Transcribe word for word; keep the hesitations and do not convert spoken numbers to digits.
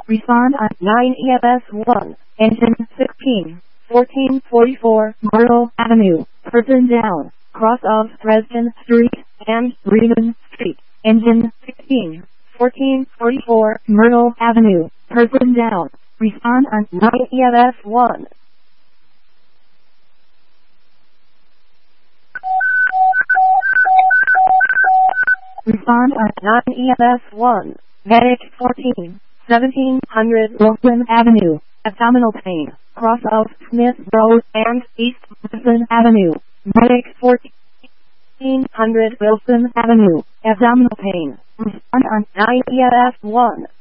Respond on nine E M S one. Engine sixteen. fourteen forty-four Myrtle Avenue. Person down. Cross of Dresden Street and Riemann Street. Engine sixteen. fourteen forty-four Myrtle Avenue. Person down. Respond on nine E M S one. Respond on nine E M S one. Medic fourteen. seventeen hundred Wilson Avenue. Abdominal pain. Cross of Smith Road and East Wilson Avenue. Medic fourteen hundred Wilson Avenue. Abdominal pain. Respond on nine E M S one.